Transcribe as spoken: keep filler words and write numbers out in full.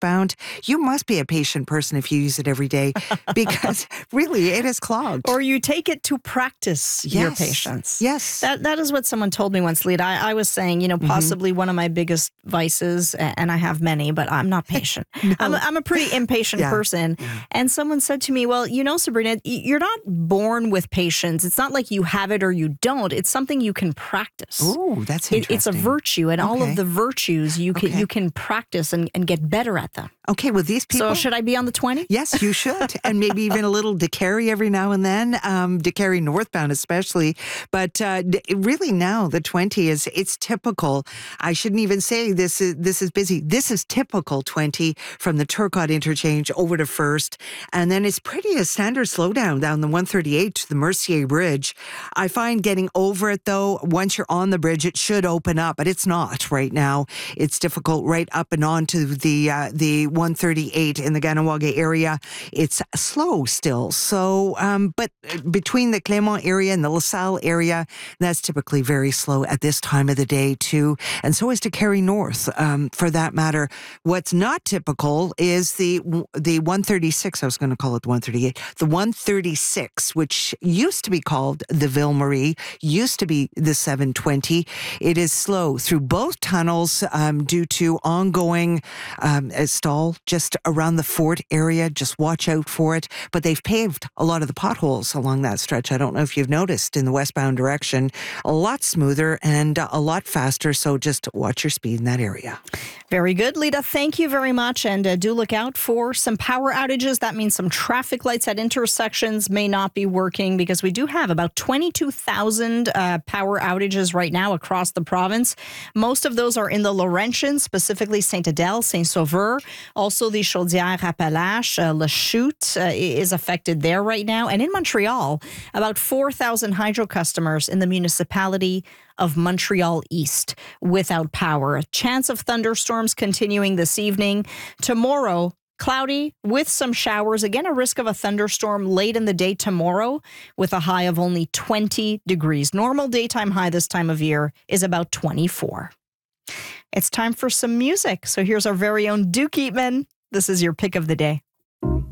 westbound, you must be a patient person if you use it every day because really it is clogged. Or you take it to practice yes. your patience. Yes. That That is what someone told me once, Lita. I, I was saying, you know, possibly mm-hmm. one of my biggest vices, and I have many, but I'm not patient. no. I'm, a, I'm a pretty impatient yeah. person. Yeah. And someone said to me, well, you know, Sabrina, you're not born with patience. It's not like you have it or you don't. It's something you can practice. Oh, that's it, interesting. It's a virtue, and okay. all of the virtues you can okay. you can practice and, and get better at them. Okay, well, these people... So should I be on the twenty? Yes, you should. And maybe even a little DeCarry every now and then, um, DeCarry northbound especially. But uh, really now, the twenty is, it's typical. I shouldn't even say this is this is busy. This is typical twenty from the Turcotte interchange over to First. And then it's pretty a standard slowdown down the one thirty-eight to the Mercier Bridge. I find getting over it, though, once you're on the bridge, it should open up, but it's not right now. It's difficult right up and on to the, uh, the one thirty-eight in the Kahnawake area. It's slow still. So, um, but between the Clermont area and the LaSalle area, that's typically very slow at this time of the day too. And so is DeCarry North, um, for that matter. What's not typical is the the one thirty-six. I was going to call it the one thirty-eight. The one thirty-six, which used to be called the Ville Marie, used to be the seven twenty. It is slow through both tunnels um, due to ongoing um, stall just around the Fort area. Just watch out for it. But they've paved a lot of the potholes along that stretch. I don't know if you've noticed in the westbound direction. A lot smoother and a lot faster. So just watch your speed in that area. Very good, Lita. Thank you very much. And uh, do look out for some power outages. That means some traffic lights at intersections may not be working because we do have about twenty-two thousand uh, power outages right now across the province. Most of those are in the Laurentians, specifically Saint-Adèle, Saint-Sauveur. Also, the Chaudière-Appalaches, uh, Lachute uh, is affected there right now. And in Montreal, about four thousand hydro customers in the municipality of Montreal East without power. A chance of thunderstorms continuing this evening. Tomorrow, cloudy with some showers. Again, a risk of a thunderstorm late in the day tomorrow with a high of only twenty degrees. Normal daytime high this time of year is about twenty-four. It's time for some music. So here's our very own Duke Eatman. This is your pick of the day.